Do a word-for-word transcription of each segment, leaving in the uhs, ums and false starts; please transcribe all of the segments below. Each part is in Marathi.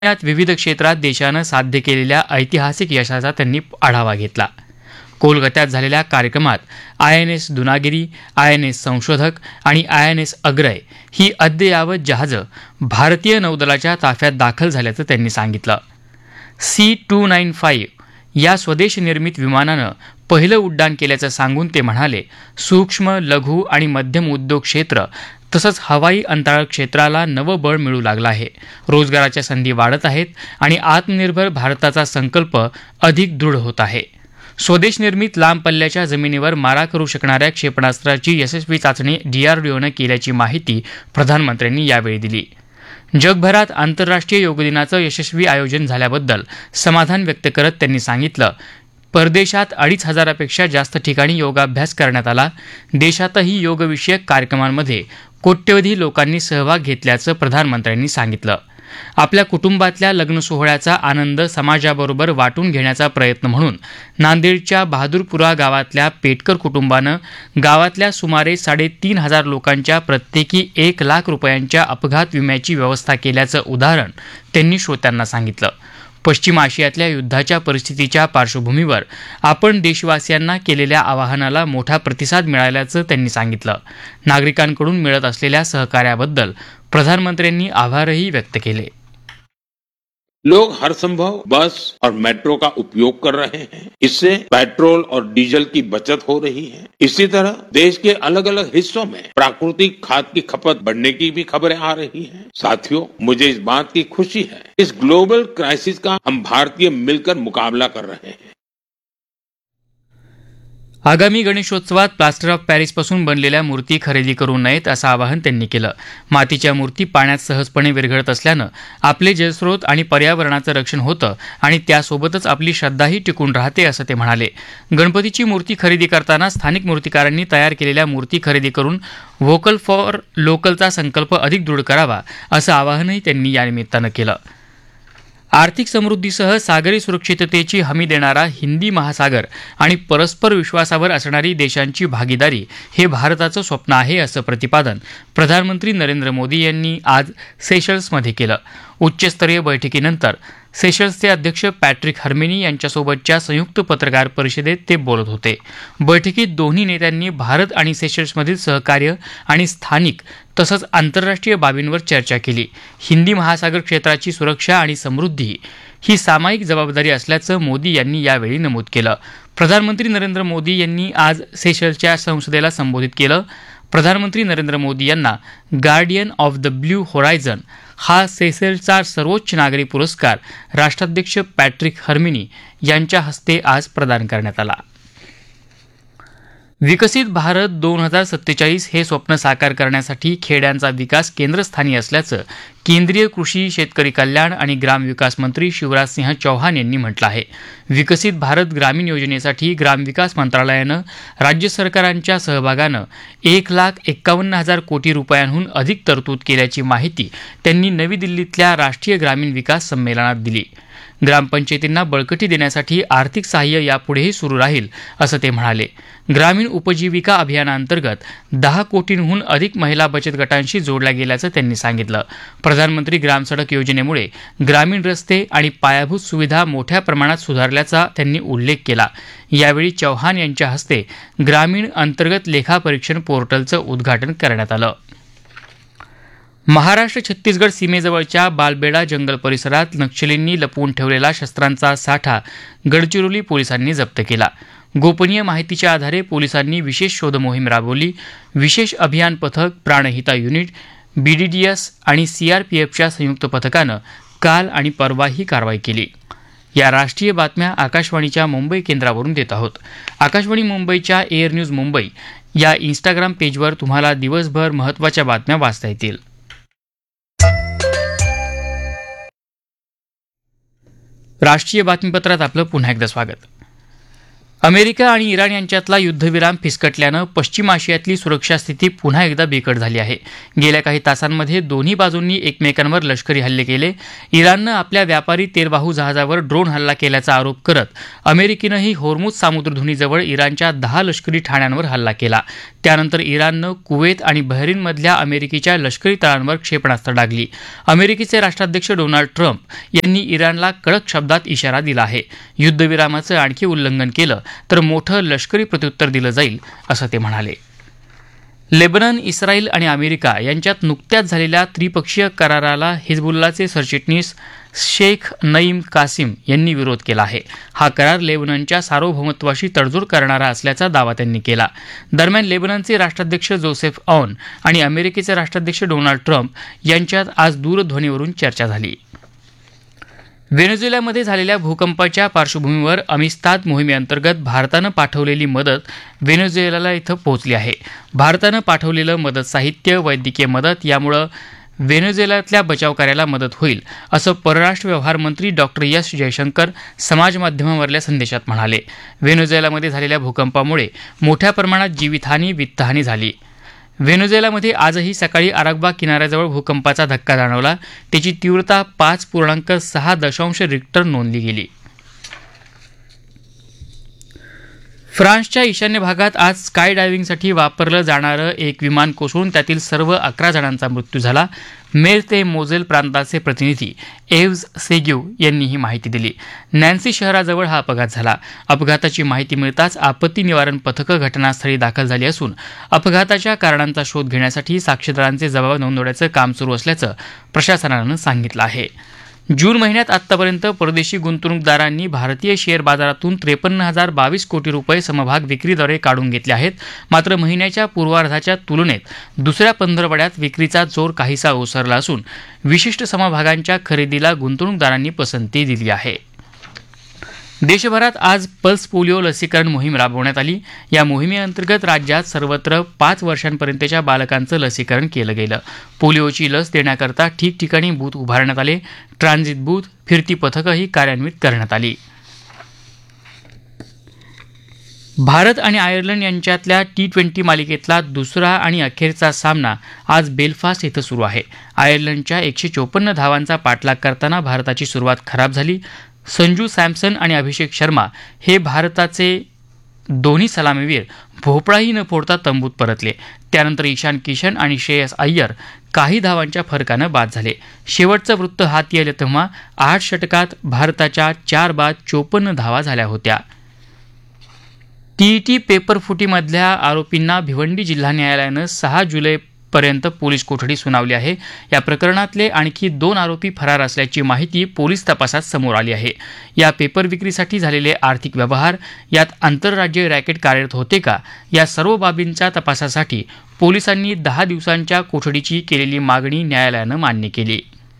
यात विविध क्षेत्रात देशानं साध्य केलेल्या ऐतिहासिक यशाचा त्यांनी आढावा घेतला. कोलकात्यात झालेल्या कार्यक्रमात I N S Dunagiri, I N S संशोधक आणि आय एन एस अग्रय ही अद्ययावत जहाजं भारतीय नौदलाच्या ताफ्यात दाखल झाल्याचं त्यांनी सांगितलं. सी टू नाईन फाईव्ह या स्वदेश निर्मित विमानानं पहिलं उड्डाण केल्याचं सांगून ते म्हणाले, सूक्ष्म, लघु आणि मध्यम उद्योग क्षेत्र तसंच हवाई अंतराळ क्षेत्राला नवं बळ मिळू लागलं आहे. रोजगाराच्या संधी वाढत आहेत आणि आत्मनिर्भर भारताचा संकल्प अधिक दृढ होत आहे. स्वदेश निर्मित लांब पल्ल्याच्या जमिनीवर मारा करू शकणाऱ्या क्षेपणास्त्राची यशस्वी चाचणी डीआरडीओनं केल्याची माहिती प्रधानमंत्र्यांनी यावेळी दिली. जगभरात आंतरराष्ट्रीय योग दिनाचं यशस्वी आयोजन झाल्याबद्दल समाधान व्यक्त करत त्यांनी सांगितलं, परदेशात अडीच हजारापेक्षा जास्त ठिकाणी योगाभ्यास करण्यात आला. देशातही योगविषयक कार्यक्रमांमध्ये कोट्यवधी लोकांनी सहभाग घेतल्याचं प्रधानमंत्र्यांनी सांगितलं. आपल्या कुटुंबातल्या लग्न सोहळ्याचा आनंद समाजाबरोबर वाटून घेण्याचा प्रयत्न म्हणून नांदेडच्या बहादूरपुरा गावातल्या पेटकर कुटुंबानं गावातल्या सुमारे साडेतीन हजार लोकांच्या प्रत्येकी एक लाख रुपयांच्या अपघात विम्याची व्यवस्था केल्याचं उदाहरण त्यांनी श्रोत्यांना सांगितलं. पश्चिम आशियातल्या युद्धाच्या परिस्थितीच्या पार्श्वभूमीवर आपण देशवासियांना केलेल्या आवाहनाला मोठा प्रतिसाद मिळाल्याचं त्यांनी सांगितलं. नागरिकांकडून मिळत असलेल्या सहकार्याबद्दल प्रधानमंत्र्यांनी आभारही व्यक्त केले. लोग हर संभव बस और मेट्रो का उपयोग कर रहे हैं. इससे पेट्रोल और डीजल की बचत हो रही है. इसी तरह देश के अलग अलग हिस्सों में प्राकृतिक खाद की खपत बढ़ने की भी खबरें आ रही हैं. साथियों, मुझे इस बात की खुशी है, इस ग्लोबल क्राइसिस का हम भारतीय मिलकर मुकाबला कर रहे हैं. आगामी गणेशोत्सवात प्लास्टर ऑफ पॅरिसपासून बनलेल्या मूर्ती खरेदी करू नयेत असं आवाहन त्यांनी केलं. मातीच्या मूर्ती पाण्यात सहजपणे विरघळत असल्यानं आपले जलस्रोत आणि पर्यावरणाचं रक्षण होतं आणि त्यासोबतच आपली श्रद्धाही टिकून राहते असं ते म्हणाले. गणपतीची मूर्ती खरेदी करताना स्थानिक मूर्तिकारांनी तयार केलेल्या मूर्ती खरेदी करून व्होकल फॉर लोकलचा संकल्प अधिक दृढ करावा असं आवाहनही त्यांनी यानिमित्तानं केलं. आर्थिक समृद्धीसह सागरी सुरक्षिततेची हमी देणारा हिंदी महासागर आणि परस्पर विश्वासावर असणारी देशांची भागीदारी हे भारताचं स्वप्न आहे असं प्रतिपादन प्रधानमंत्री नरेंद्र मोदी यांनी आज सेशल्समध्ये केलं. उच्चस्तरीय बैठकीनंतर सेशल्सचे अध्यक्ष पॅट्रिक हर्मिनी यांच्यासोबतच्या संयुक्त पत्रकार परिषदेत ते बोलत होते. बैठकीत दोन्ही नेत्यांनी भारत आणि सेशल्समधील सहकार्य आणि स्थानिक तसंच आंतरराष्ट्रीय बाबींवर चर्चा केली. हिंदी महासागर क्षेत्राची सुरक्षा आणि समृद्धी ही सामायिक जबाबदारी असल्याचं मोदी यांनी यावेळी नमूद केलं. प्रधानमंत्री नरेंद्र मोदी यांनी आज सेशल्सच्या संसदेला संबोधित केलं. प्रधानमंत्री नरेंद्र मोदी यांना guardian of the blue horizon हा सेशल्सचा सर्वोच्च नागरी पुरस्कार राष्ट्राध्यक्ष पॅट्रिक हर्मिनी यांच्या हस्ते आज प्रदान करण्यात आला. विकसित भारत दोन हजार सत्तेचाळीस हे स्वप्न साकार करण्यासाठी खेड्यांचा विकास केंद्रस्थानी असल्याचं केंद्रीय कृषी, शेतकरी कल्याण आणि ग्रामविकास मंत्री शिवराजसिंह चौहान यांनी म्हटलं आहे. विकसित भारत ग्रामीण योजनेसाठी ग्रामविकास मंत्रालयानं राज्य सरकारांच्या सहभागानं एक लाख एक्कावन्न हजार कोटी रुपयांहून अधिक तरतूद केल्याची माहिती त्यांनी नवी दिल्लीतल्या राष्ट्रीय ग्रामीण विकास संमेलनात दिली. ग्रामपंचायतींना बळकटी देण्यासाठी आर्थिक सहाय्य यापुढेही सुरू राहील असं ते म्हणाले. ग्रामीण उपजीविका अभियानाअंतर्गत दहा कोटींहून अधिक महिला बचत गटांशी जोडल्या गेल्याचं त्यांनी सांगितलं. प्रधानमंत्री ग्रामसडक योजनेमुळे ग्रामीण रस्ते आणि पायाभूत सुविधा मोठ्या प्रमाणात सुधारल्याचा त्यांनी उल्लेख केला. यावेळी चौहान यांच्या हस्ते ग्रामीण अंतर्गत लेखापरीक्षण पोर्टलचं उद्घाटन करण्यात आलं. महाराष्ट्र छत्तीसगड सीमेजवळच्या बालबेडा जंगल परिसरात नक्षलींनी लपवून ठेवलेला शस्त्रांचा साठा गडचिरोली पोलिसांनी जप्त केला. गोपनीय माहितीच्या आधारे पोलिसांनी विशेष शोध मोहीम राबवली. विशेष अभियान पथक, प्राणहिता युनिट, बीडीडीएस आणि सीआरपीएफच्या संयुक्त पथकानं काल आणि परवा ही कारवाई केली. या राष्ट्रीय बातम्या आकाशवाणीच्या मुंबई केंद्रावरून देत आहोत. आकाशवाणी मुंबईच्या एअर न्यूज मुंबई या इंस्टाग्राम पेजवर तुम्हाला दिवसभर महत्त्वाच्या बातम्या वाचता येतील. राष्ट्रीय बातमीपत्रात आपलं पुन्हा एकदा स्वागत. अमेरिका आणि इराण यांच्यातला युद्धविराम फिसकटल्यानं पश्चिम आशियातली सुरक्षा स्थिती पुन्हा एकदा बिकट झाली आहे. गेल्या काही तासांमध्ये दोन्ही बाजूंनी एकमेकांवर लष्करी हल्ले केले. इराणनं आपल्या व्यापारी तेलवाहू जहाजावर ड्रोन हल्ला केल्याचा आरोप करत अमेरिकेनंही होर्मुझ सामुद्रधुनीजवळ इराणच्या दहा लष्करी ठाण्यांवर हल्ला केला. त्यानंतर इराणनं कुवेत आणि बहरीनमधल्या अमेरिकेच्या लष्करी तळांवर क्षेपणास्त्र डागली. अमेरिकेचे राष्ट्राध्यक्ष डोनाल्ड ट्रम्प यांनी इराणला कडक शब्दात इशारा दिला आहे. युद्धविरामाचं आणखी उल्लंघन केलं तर मोठं लष्करी प्रत्युत्तर दिलं जाईल असं ते म्हणाले. लेबनन, इस्रायल आणि अमेरिका यांच्यात नुकत्याच झालेल्या त्रिपक्षीय कराराला हिजबुल्लाचे सरचिटणीस शेख नईम कासिम यांनी विरोध केला आहे. हा करार लेबननच्या सार्वभौमत्वाशी तडजोड करणारा असल्याचा दावा त्यांनी केला. दरम्यान लेबननचे राष्ट्राध्यक्ष जोसेफ औन आणि अमेरिकेचे राष्ट्राध्यक्ष डोनाल्ड ट्रम्प यांच्यात आज दूरध्वनीवरून चर्चा झाली. व्हेनेझुएलामध्ये झालेल्या भूकंपाच्या पार्श्वभूमीवर अमिस्ताद मोहिमेअंतर्गत भारतानं पाठवलेली मदत व्हेनेझुएला इथं पोहोचली आहे. भारतानं पाठवलेलं मदत साहित्य, वैद्यकीय मदत यामुळे व्हेनेझुएलातल्या बचावकार्याला मदत होईल असं परराष्ट्र व्यवहार मंत्री डॉक्टर एस जयशंकर समाजमाध्यमावरल्या संदेशात म्हणाले. व्हेनेझुएलामध्ये झालेल्या भूकंपामुळे मोठ्या प्रमाणात जीवितहानी, वित्तहानी झाली. व्हेनेझुएलामध्ये आजही सकाळी अराकबा किनाऱ्याजवळ भूकंपाचा धक्का जाणवला. त्याची तीव्रता पाच पूर्णांक सहा दशांश रिक्टर नोंदली गेली. फ्रान्सच्या ईशान्य भागात आज स्काय डायव्हिंगसाठी वापरलं जाणारं एक विमान कोसळून त्यातील सर्व अकरा जणांचा मृत्यू झाला. मेर ते मोझेल प्रांताचे प्रतिनिधी एव्ज सेग्यू यांनी ही माहिती दिली. नॅन्सी शहराजवळ हा अपघात झाला. अपघाताची माहिती मिळताच आपत्ती निवारण पथकं घटनास्थळी दाखल झाली असून अपघाताच्या कारणांचा शोध घेण्यासाठी साक्षीदारांचे जबाब नोंदवण्याचं काम सुरू असल्याचं प्रशासनानं सांगितलं आहे. जून महिन्यात आतापर्यंत परदेशी गुंतवणूकदारांनी भारतीय शेअर बाजारातून त्रेपन्न हजार बावीस कोटी रुपये समभाग विक्रीद्वारे काढून घेतले आहेत. मात्र महिन्याच्या पूर्वार्धाच्या तुलनेत दुसऱ्या पंधरवड्यात विक्रीचा जोर काहीसा ओसरला असून विशिष्ट समभागांच्या खरेदीला गुंतवणूकदारांनी पसंती दिली आहे. देशभरात आज पल्स पोलिओ लसीकरण मोहीम राबवण्यात आली. या मोहिमेअंतर्गत राज्यात सर्वत्र पाच वर्षांपर्यंतच्या बालकांचं लसीकरण केलं गेलं. पोलिओची लस देण्याकरता ठिकठिकाणी बूथ उभारण्यात आले. ट्रान्झिट बूथ, फिरती पथकंही कार्यान्वित करण्यात आली. भारत आणि आयर्लंड यांच्यातल्या टी ट्वेंटी मालिकेतला दुसरा आणि अखेरचा सामना आज बेलफास्ट इथं सुरू आहे. आयर्लंडच्या एकशे चोपन्न धावांचा पाठलाग करताना भारताची सुरुवात खराब झाली. संजू सॅमसन आणि अभिषेक शर्मा हे भारताचे दोन्ही सलामीवीर भोपळाही न फोडता तंबूत परतले. त्यानंतर ईशान किशन आणि श्रेयस अय्यर काही धावांच्या फरकानं बाद झाले. शेवटचं वृत्त हाती आलं तेव्हा आठ षटकात भारताच्या चार बाद चोपन्न धावा झाल्या होत्या. टीईटी पेपर फुटीमधल्या आरोपींना भिवंडी जिल्हा न्यायालयानं सहा जुलै पर्यंत पोलीस कोठडी सुनावली आहे. या प्रकरणातले आणखी दोन आरोपी फरार असल्याची माहिती पोलीस तपासात समोर आली आहे. या पेपर विक्रीसाठी झालेले आर्थिक व्यवहार, यात आंतरराज्य रॅकेट कार्यरत होते का, या सर्व बाबींच्या तपासासाठी पोलिसांनी दहा दिवसांच्या कोठडीची केलेली मागणी न्यायालयानं मान्य केली.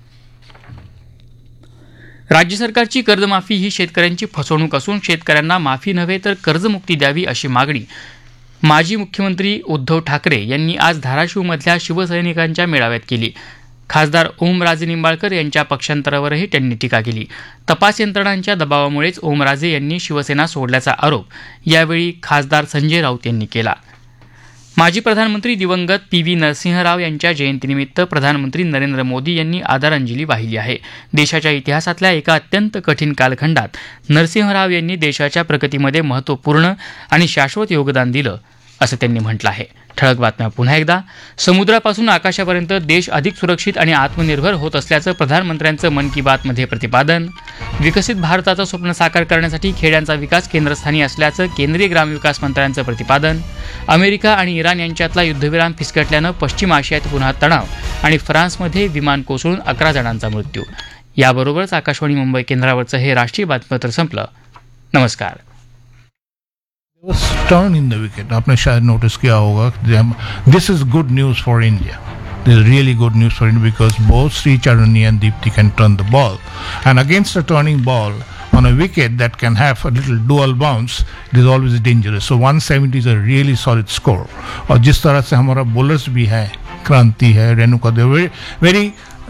राज्य सरकारची कर्जमाफी ही शेतकऱ्यांची फसवणूक असून शेतकऱ्यांना माफी नव्हे तर कर्जमुक्ती द्यावी अशी मागणी माजी मुख्यमंत्री उद्धव ठाकरे यांनी आज धाराशिवमधल्या शिवसैनिकांच्या मेळाव्यात केली. खासदार ओमराजे निंबाळकर यांच्या पक्षांतरावरही त्यांनी टीका केली. तपास यंत्रणांच्या दबावामुळेच ओमराजे यांनी शिवसेना सोडल्याचा आरोप यावेळी खासदार संजय राऊत यांनी केला. माजी प्रधानमंत्री दिवंगत पी व्ही नरसिंहराव यांच्या जयंतीनिमित्त प्रधानमंत्री नरेंद्र मोदी यांनी आदरांजली वाहिली आहे. देशाच्या इतिहासातल्या एका अत्यंत कठीण कालखंडात नरसिंहराव यांनी देशाच्या प्रगतीमध्ये महत्त्वपूर्ण आणि शाश्वत योगदान दिलं असं त्यांनी म्हटलं आहे. ठळक बातम्या पुन्हा एकदा. समुद्रापासून आकाशापर्यंत देश अधिक सुरक्षित आणि आत्मनिर्भर होत असल्याचं प्रधानमंत्र्यांचं मन की बातमध्ये प्रतिपादन. विकसित भारताचं स्वप्न साकार करण्यासाठी खेड्यांचा विकास केंद्रस्थानी असल्याचं केंद्रीय ग्रामविकास मंत्र्यांचं प्रतिपादन. अमेरिका आणि इराण यांच्यातला युद्धविराम फिसकटल्यानं पश्चिम आशियात पुन्हा तणाव आणि फ्रान्समध्ये विमान कोसळून अकरा जणांचा मृत्यू. याबरोबरच आकाशवाणी मुंबई केंद्रावरचं हे राष्ट्रीय बातमीपत्र संपलं. नमस्कार. was turn in the wicket. आपने शायद नोटिस किया होगा. This is good news for India. This is really good news for India because both Sri Charani and Deepti can turn the ball, and against a turning ball on a wicket that can have a little dual bounce, it is always dangerous. So one seventy is a really solid score. और जिस तरह से हमारा bowlers भी है, क्रांति है, रेणुका देव, very very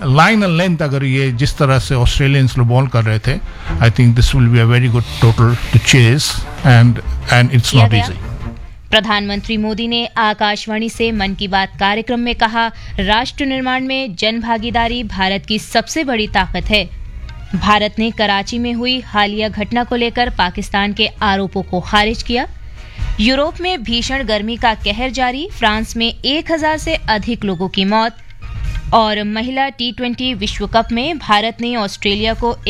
line end length अगर ये जिस तरह से ऑस्ट्रेलियंस लोग बॉल कर रहे थे, I think this will be a very good total two chess end end it's not easy. प्रधानमंत्री मोदी ने आकाशवाणी से मन की बात कार्यक्रम में कहा, राष्ट्र निर्माण में जन भागीदारी भारत की सबसे बड़ी ताकत है। भारत ने कराची में हुई हालिया घटना को लेकर पाकिस्तान के आरोपों को खारिज किया। यूरोप में भीषण गर्मी का कहर जारी, फ्रांस में एक हज़ार से अधिक लोगों की मौत। और महिला टी ट्वेंटी विश्व कप में भारत ने ऑस्ट्रेलिया को